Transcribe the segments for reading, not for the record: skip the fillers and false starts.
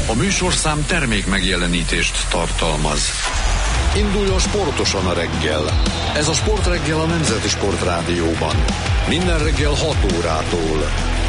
A műsorszám termék megjelenítést tartalmaz. Induljon sportosan a reggel. Ez a Sportreggel a Nemzeti Sportrádióban. Minden reggel 6 órától.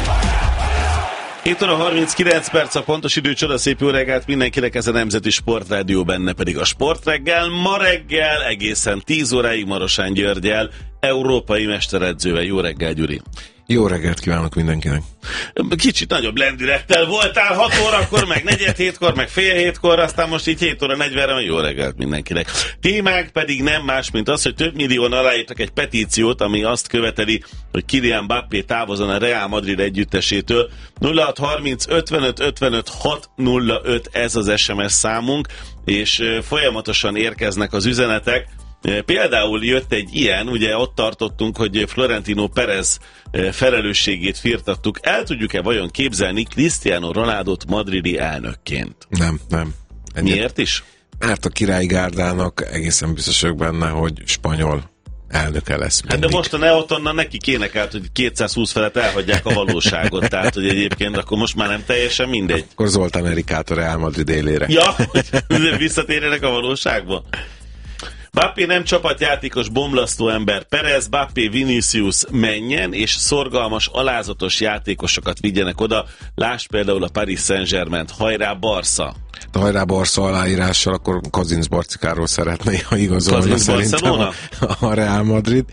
7 óra 39 perc a pontos idő, csoda szép jó reggelt mindenkinek, ez a Nemzeti Sportrádió, benne pedig a Sportreggel. Ma reggel egészen 10 óráig Marosán Györggyel, európai mesteredzővel. Jó reggel, Gyuri! Jó reggelt kívánok mindenkinek! Kicsit nagyobb lendülettel voltál 6 órakor, meg 4:07-kor, meg fél hétkor, aztán most így 7 óra 40-re, jó reggelt mindenkinek. Témánk pedig nem más, mint az, hogy több millióan aláírtak egy petíciót, ami azt követeli, hogy Kylian Mbappé távozzon a Real Madrid együttesétől. 0630 55 55 605 ez az SMS számunk, és folyamatosan érkeznek az üzenetek. Például jött egy ilyen, ugye ott tartottunk, hogy Florentino Perez felelősségét firtattuk. El tudjuk-e vajon képzelni Cristiano Ronaldot madridi elnökként? Nem. Miért is? Mert a királyi gárdának egészen biztosak benne, hogy spanyol elnöke lesz mindig. Hát de most a Neotonnal neki kénekelt, hogy 220 felett elhagyják a valóságot, tehát hogy egyébként akkor most már nem teljesen mindegy. Akkor Zoltán Erikát a Real Madrid élére. Ja, visszatérjenek a valóságba. Mbappé nem csapatjátékos, bomlasztó ember. Perez, Mbappé, Vinicius menjen, és szorgalmas, alázatos játékosokat vigyenek oda. Lásd például a Paris Saint-Germaint. Hajrá Barca! A hajrá Barca aláírással akkor Kazinc Barcikáról szeretné, ha igazolna szerintem a Real Madrid.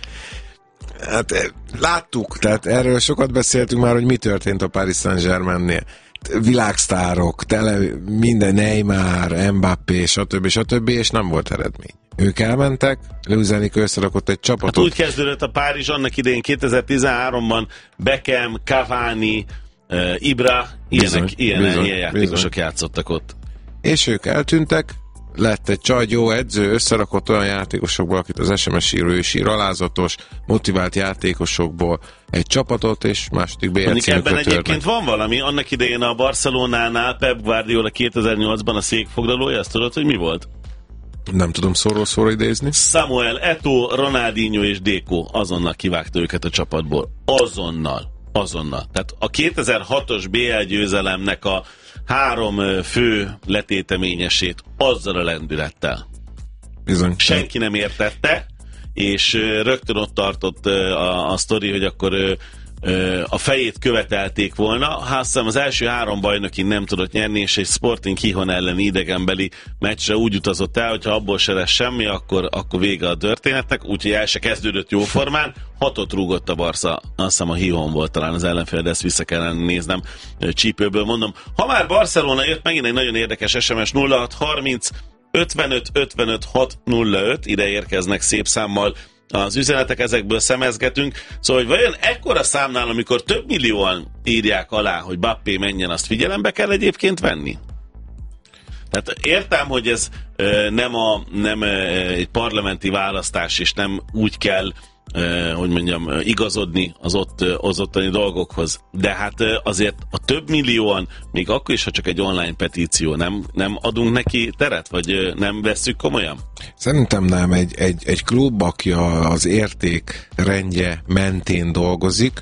Hát láttuk, tehát erről sokat beszéltünk már, hogy mi történt a Paris Saint-Germainnél. Világsztárok, tele minden, Neymar, Mbappé, stb. És nem volt eredmény. Ők elmentek, Luis Enrique összerakott egy csapatot. Hát úgy kezdődött a Párizs annak idején 2013-ban, Beckham, Cavani, Ibra, ilyen játékosok játszottak ott. És ők eltűntek, lett egy jó edző, összerakott olyan játékosokból, akit az SMS író is ír, alázatos, motivált játékosokból egy csapatot, és második BL címükre ebben törnek. egyébként van valami, annak idején a Barcelonánál Pep Guardiola 2008-ban a székfoglalója, azt tudod, hogy mi volt? Nem tudom szóról idézni. Samuel Eto'o, Ronaldinho és Deco azonnal kivágta őket a csapatból. Azonnal. Tehát a 2006-os BL győzelemnek a 3 fő letéteményesét azzal a lendülettel. Bizony. Senki nem értette, és rögtön ott tartott a sztori, hogy akkor a fejét követelték volna. Hiszem az első 3 bajnokin nem tudott nyerni, és egy Sporting Gijón elleni idegenbeli meccsre úgy utazott el, hogyha abból se lesz semmi, akkor vége a történetnek, úgyhogy el se kezdődött jóformán. 6-ot rúgott a Barca, azt hiszem a Gijón volt talán az ellenfél, de ezt vissza kellene néznem csípőből, mondom. Ha már Barcelona jött, megint egy nagyon érdekes SMS 0630 55 55 605, ide érkeznek szép számmal az üzenetek, ezekből szemezgetünk. Szóval, hogy vajon ekkora számnál, amikor több millióan írják alá, hogy Mbappé menjen, azt figyelembe kell egyébként venni? Tehát értem, hogy ez nem egy parlamenti választás, és nem úgy kell, hogy mondjam, igazodni az ottani dolgokhoz. De hát azért a több millióan, még akkor is, ha csak egy online petíció, nem adunk neki teret, vagy nem vesszük komolyan? Szerintem nem. Egy klub, aki az értékrendje mentén dolgozik,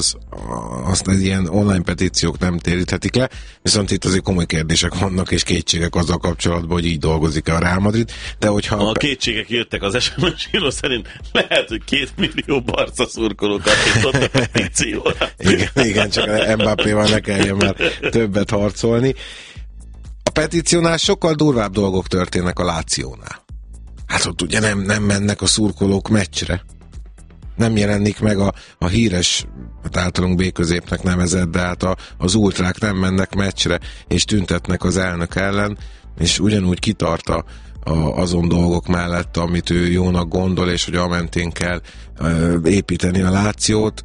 azt egy ilyen online petíciók nem téríthetik le, viszont itt azért komoly kérdések vannak, és kétségek azzal kapcsolatban, hogy így dolgozik a Real Madrid, de hogyha... A kétségek jöttek az SMS író szerint, lehet, hogy 2 millió Barca szurkolókat jutott a petícióra. Igen, csak Mbappéval ne kelljen már többet harcolni. A petíciónál sokkal durvább dolgok történnek a Lációnál. Hát ott ugye nem mennek a szurkolók meccsre. Nem jelenik meg a híres, hát általunk B-középnek nevezett, de hát az ultrák nem mennek meccsre, és tüntetnek az elnök ellen, és ugyanúgy kitart azon dolgok mellett, amit ő jónak gondol, és hogy amentén kell építeni a Lációt.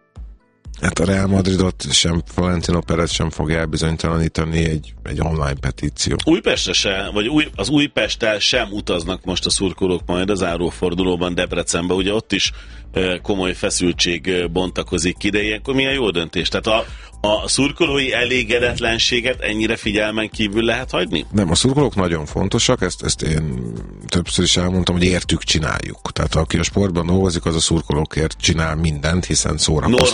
Hát a Real Madridot sem Florentino Perez sem fogja elbizonytalanítani egy online petíció. Újpestre se, vagy az Újpesttel sem utaznak most a szurkolók majd az zárófordulóban Debrecenbe, ugye ott is komoly feszültség bontakozik ki, de ilyenkor milyen jó döntés? Tehát a szurkolói elégedetlenséget ennyire figyelmen kívül lehet hagyni? Nem, a szurkolók nagyon fontosak, ezt én többször is elmondtam, hogy értük csináljuk. Tehát aki a sportban dolgozik, az a szurkolókért csinál mindent, hiszen szórakoztató.